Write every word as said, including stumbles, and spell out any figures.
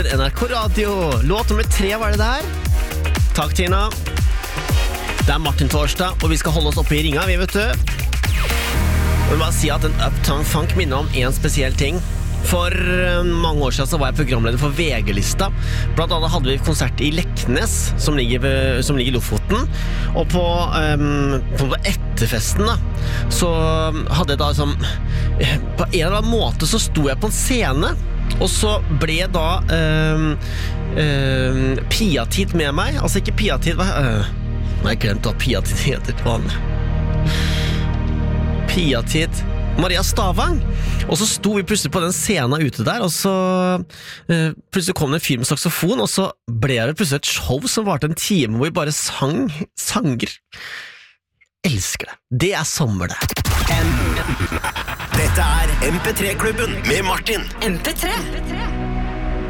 N R K Radio. Låt nummer tre var det der. Takk, Tina. Det er Martin Torsdag, og vi skal holde oss oppe i ringa, vi vet du. Jeg vil bare si at en Uptown Funk minner om en spesiell ting. For mange år siden så var jeg programleder for V G-lista. Blant annet hadde vi konsert i Leknes, som ligger, ved, som ligger i Lofoten. Og på, um, på etterfesten da, så hadde jeg da som, på en eller annen måte så sto jeg på en scene, og så ble da um, um, Piatit med meg. Altså ikke Piatit, hva? Uh, nå har jeg glemt hva Piatit heter til vanlig. Piatit Maria Stavang. Og så sto vi plutselig på den scenen ute der, og så uh, plutselig kom det en fyr med saksofon, og så ble det plutselig et show som varte en time hvor vi bare sang sanger. Elsker det. Det er sommer det. Dette er M P tre-klubben med Martin. M P tre.